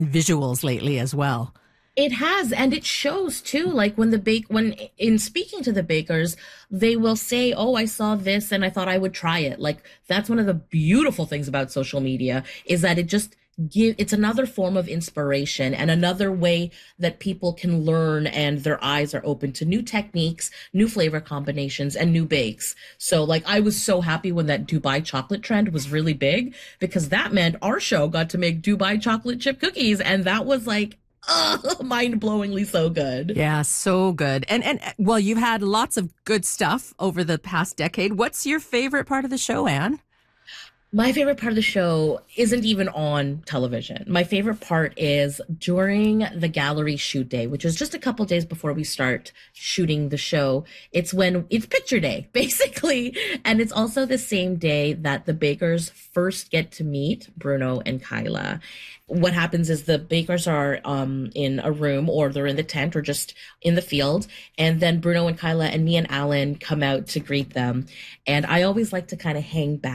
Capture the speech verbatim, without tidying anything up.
visuals lately as well. It has, and it shows too. Like when the bake, when in speaking to the bakers, they will say, "Oh, I saw this and I thought I would try it." Like that's one of the beautiful things about social media is that it just give it's another form of inspiration and another way that people can learn and their eyes are open to new techniques, new flavor combinations, and new bakes. So like I was so happy when that Dubai chocolate trend was really big because that meant our show got to make Dubai chocolate chip cookies, and that was like oh, mind-blowingly so good. Yeah, so good. And and well, you've had lots of good stuff over the past decade. What's your favorite part of the show, Anne? My favorite part of the show isn't even on television. My favorite part is during the gallery shoot day, which is just a couple days before we start shooting the show. It's when it's picture day, basically. And it's also the same day that the bakers first get to meet Bruno and Kyla. What happens is the bakers are um, in a room or they're in the tent or just in the field. And then Bruno and Kyla and me and Alan come out to greet them. And I always like to kind of hang back